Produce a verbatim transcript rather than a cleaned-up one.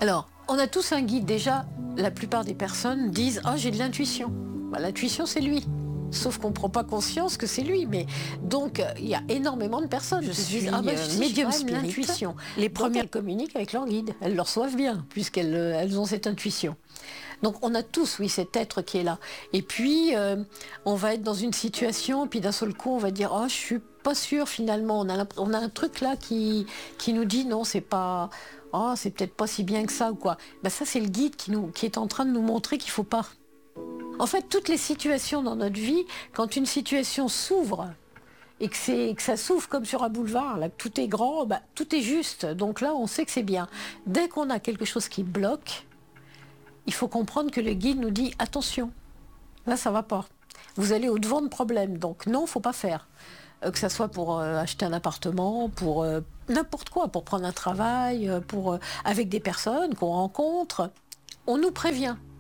Alors, on a tous un guide. Déjà, la plupart des personnes disent « Ah, j'ai de l'intuition ». Bah, l'intuition, c'est lui. Sauf qu'on ne prend pas conscience que c'est lui. Mais donc, euh, il y a énormément de personnes Je qui se suis disent « Ah, bah, euh, si, médium j'ai quand même spirit. l'intuition ». Les Donc, premières elles communiquent avec leur guide. Elles le reçoivent bien, puisqu'elles euh, elles ont cette intuition. Donc, on a tous, oui, cet être qui est là. Et puis, euh, on va être dans une situation, puis d'un seul coup, on va dire « Oh, je suis pas sûre, finalement. » On a, on a un truc là qui, qui nous dit « Non, c'est pas... Oh, c'est peut-être pas si bien que ça, ou quoi. » Ben, ça, c'est le guide qui, nous, qui est en train de nous montrer qu'il faut pas. En fait, toutes les situations dans notre vie, quand une situation s'ouvre, et que, c'est, que ça s'ouvre comme sur un boulevard, là, que tout est grand, bah, tout est juste. Donc là, on sait que c'est bien. Dès qu'on a quelque chose qui bloque, il faut comprendre que le guide nous dit « Attention, là, ça va pas. Vous allez au-devant de problèmes. Donc non, il ne faut pas faire. » Euh, que ça soit pour euh, acheter un appartement, pour euh, n'importe quoi, pour prendre un travail, euh, pour, euh, avec des personnes qu'on rencontre. On nous prévient.